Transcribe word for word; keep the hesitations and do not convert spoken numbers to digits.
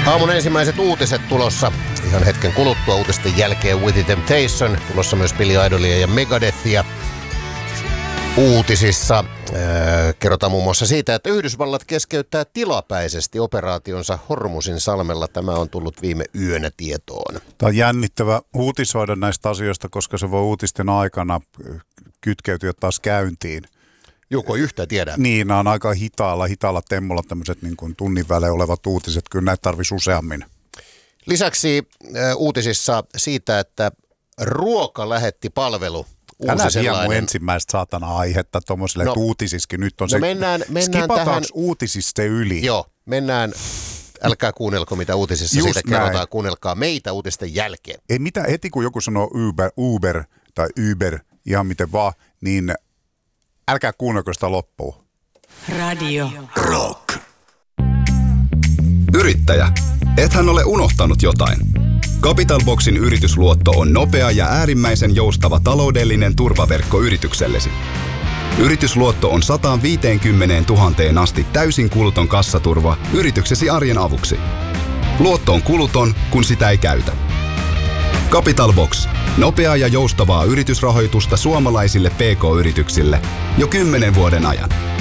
Aamun ensimmäiset uutiset tulossa. Ihan hetken kuluttua uutisten jälkeen With the Temptation. Tulossa myös Billy Idolia ja Megadethia. Uutisissa äh, kerrotaan muun muassa siitä, että Yhdysvallat keskeyttää tilapäisesti operaationsa Hormuzin salmella. Tämä on tullut viime yönä tietoon. Tämä on jännittävä uutisoida näistä asioista, koska se voi uutisten aikana kytkeytyä taas käyntiin. Joko yhtä tiedä. Niin, nämä on aika hitaalla, hitaalla temmolla tämmöiset niin kuin tunnin välein olevat uutiset. Kyllä näitä tarvitsisi useammin. Lisäksi äh, uutisissa siitä, että ruokalähettipalvelu. Älä vie mun ensimmäistä saatana aihetta tuommoiselle, no, uutisiskin. Nyt on no se, mennään, mennään skipataanko tähän uutisista yli? Joo, mennään. Älkää kuunnelko, mitä uutisissa Just siitä näin. kerrotaan. Kuunnelkaa meitä uutisten jälkeen. Ei mitä, heti kun joku sanoo Uber, Uber tai Uber, ihan miten vaan, niin älkää kuunnelko sitä loppuun. Radio Rock. Yrittäjä, ethän ole unohtanut jotain. Capital Boxin yritysluotto on nopea ja äärimmäisen joustava taloudellinen turvaverkko yrityksellesi. Yritysluotto on sata viisikymmentätuhatta asti täysin kuluton kassaturva yrityksesi arjen avuksi. Luotto on kuluton, kun sitä ei käytä. Capital Box. Nopeaa ja joustavaa yritysrahoitusta suomalaisille P K-yrityksille jo kymmenen vuoden ajan.